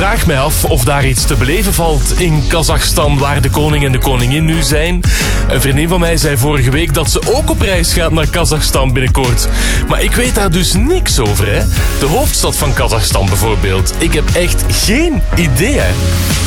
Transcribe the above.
vraag mij af of daar iets te beleven valt in Kazachstan, waar de koning en de koningin nu zijn. Een vriendin van mij zei vorige week dat ze ook op reis gaat naar Kazachstan binnenkort. Maar ik weet daar dus niks over, hè. De hoofdstad van Kazachstan bijvoorbeeld. Ik heb echt geen idee, hè.